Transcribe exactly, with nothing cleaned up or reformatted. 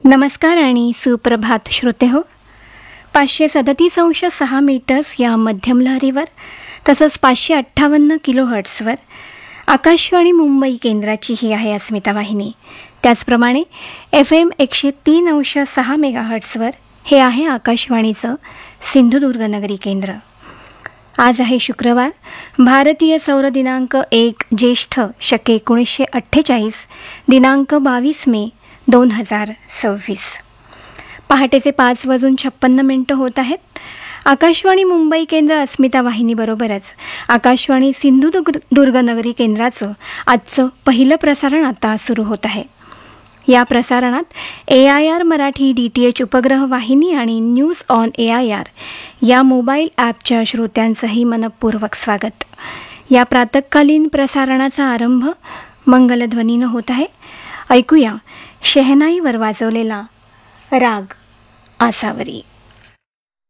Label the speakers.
Speaker 1: नमस्कार आणि सुप्रभात श्रोते हो. पाचशे सदतीस अंश सहा मीटर्स या मध्यम लहरीवर तसंच पाचशे अठ्ठावन्न किलो हर्ट्सवर आकाशवाणी मुंबई केंद्राची ही आहे अस्मिता वाहिनी. त्याचप्रमाणे एफ एम एकशे तीन अंश सहा मेगा हर्ट्सवर हे आहे आकाशवाणीचं सिंधुदुर्गनगरी केंद्र. आज आहे शुक्रवार, भारतीय सौर दिनांक एक ज्येष्ठ शके एकोणीसशे अठ्ठेचाळीस, दिनांक बावीस मे दोन हजार सव्वीस. पहाटेचे पाच वाजून छप्पन्न मिनटं होत आहेत. आकाशवाणी मुंबई केंद्र अस्मिता वाहिनीबरोबरच आकाशवाणी सिंधुदुर्ग दुर्गनगरी केंद्राचं आजचं पहिलं प्रसारण आता सुरू होत आहे. या प्रसारणात ए I R Marathi D T H उपग्रह वाहिनी आणि news on A I R या मोबाईल ॲपच्या श्रोत्यांचंही मनपूर्वक स्वागत. या प्रातःकालीन प्रसारणाचा आरंभ मंगलध्वनीनं होत आहे. ऐकूया शहनाईवर वाजवलेला राग आसावरी.